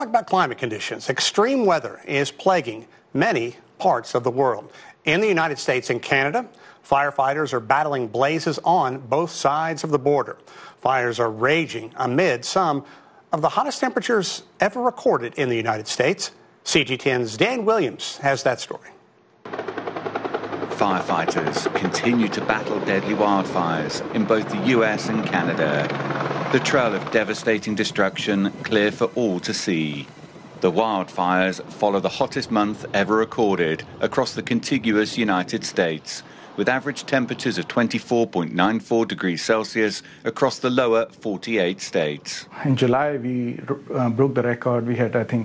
Talk about climate conditions. Extreme weather is plaguing many parts of the world. In the United States and Canada, firefighters are battling blazes on both sides of the border. Fires are raging amid some of the hottest temperatures ever recorded in the United States. CGTN's Dan Williams has that story. Firefighters continue to battle deadly wildfires in both the US and Canada. The trail of devastating destruction clear for all to see. The wildfires follow the hottest month ever recorded across the contiguous United States, with average temperatures of 24.94 degrees Celsius across the lower 48 states. In July, we broke the record. We had, I think,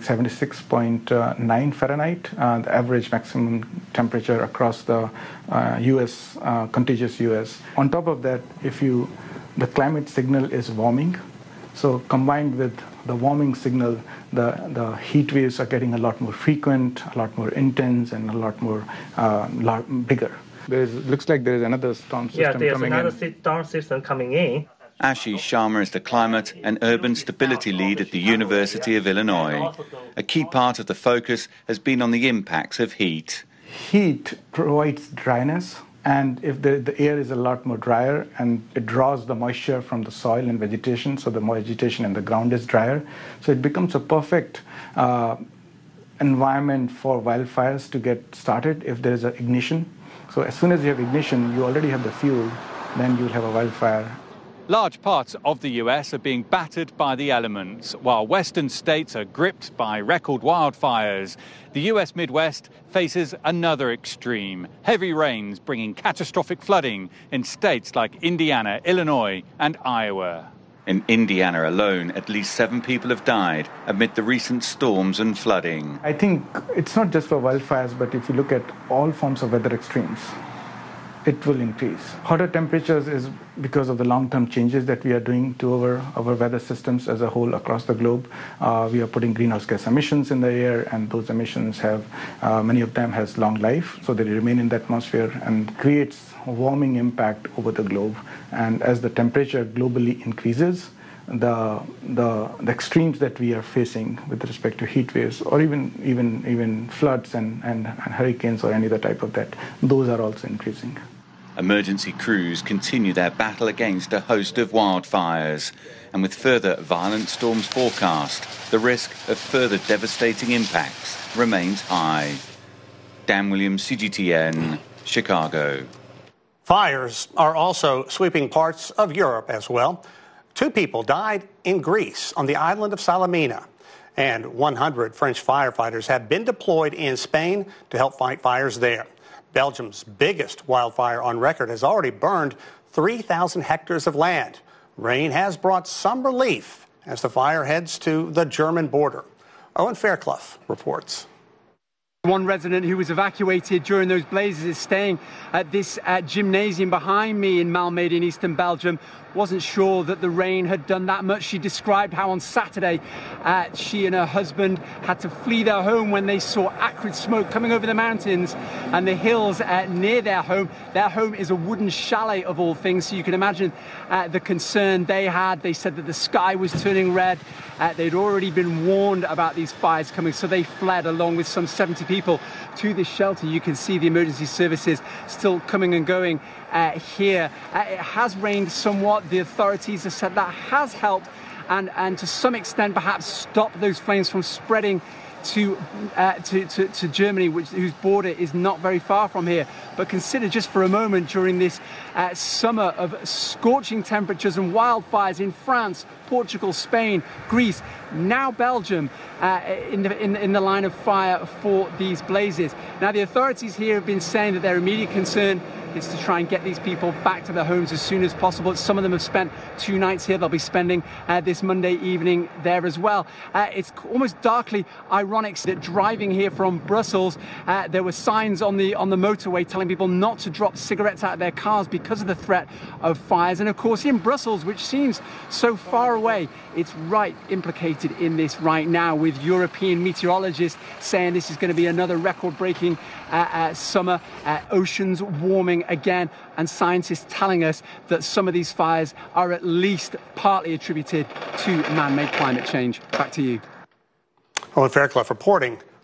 76.9 Fahrenheit, the average maximum temperature across the U.S., contiguous U.S. On top of that, the climate signal is warming. So combined with the warming signal, the heat waves are getting a lot more frequent, a lot more intense, and a lot more bigger. Looks like there is another storm system coming in. Yeah, there's another storm system coming in. Ashish Sharma is the Climate and Urban Stability Lead at the University of Illinois. A key part of the focus has been on the impacts of heat. Heat provides dryness, and if the air is a lot more drier, and it draws the moisture from the soil and vegetation, so the vegetation and the ground is drier. So it becomes a perfect environment for wildfires to get started if there is an ignition. So as soon as you have ignition, you already have the fuel, then you'll have a wildfire. Large parts of the US are being battered by the elements, while western states are gripped by record wildfires. The US Midwest faces another extreme, heavy rains bringing catastrophic flooding in states like Indiana, Illinois, and Iowa. In Indiana alone, at least 7 people have died amid the recent storms and flooding. I think it's not just for wildfires, but if you look at all forms of weather extremes, it will increase. Hotter temperatures is because of the long-term changes that we are doing to our weather systems as a whole across the globe. We are putting greenhouse gas emissions in the air, and those emissions have, many of them has long life, so they remain in the atmosphere and creates a warming impact over the globe. And as the temperature globally increases, the extremes that we are facing with respect to heat waves or even floods and hurricanes or any other type of that, those are also increasing. Emergency crews continue their battle against a host of wildfires, and with further violent storms forecast, the risk of further devastating impacts remains high. Dan Williams, CGTN, Chicago. Fires are also sweeping parts of Europe as well. 2 people died in Greece on the island of Salamina, and 100 French firefighters have been deployed in Spain to help fight fires there. Belgium's biggest wildfire on record has already burned 3,000 hectares of land. Rain has brought some relief as the fire heads to the German border. Owen Fairclough reports. One resident who was evacuated during those blazes is staying at this gymnasium behind me in Malmedy in eastern Belgium. Wasn't sure that the rain had done that much. She described how on Saturday she and her husband had to flee their home when they saw acrid smoke coming over the mountains and the hills near their home. Their home is a wooden chalet of all things, so you can imagine the concern they had. They said that the sky was turning red. They'd already been warned about these fires coming, so they fled along with some 70 people to this shelter. You can see the emergency services still coming and going here. It has rained somewhat. The authorities have said that has helped and to some extent perhaps stop those flames from spreading to Germany, whose border is not very far from here. But consider just for a moment, during this summer of scorching temperatures and wildfires in France, Portugal, Spain, Greece, now Belgium, in the line of fire for these blazes. Now, the authorities here have been saying that their immediate concern is to try and get these people back to their homes as soon as possible. Some of them have spent 2 nights here. They'll be spending this Monday evening there as well. It's almost darkly ironic that driving here from Brussels, there were signs on the motorway telling people not to drop cigarettes out of their cars because of the threat of fires. And of course, in Brussels, which seems so far away, it's right implicated in this right now, with European meteorologists saying this is going to be another record-breaking summer, oceans warming again, and scientists telling us that some of these fires are at least partly attributed to man-made climate change. Back to you. Owen Fairclough reporting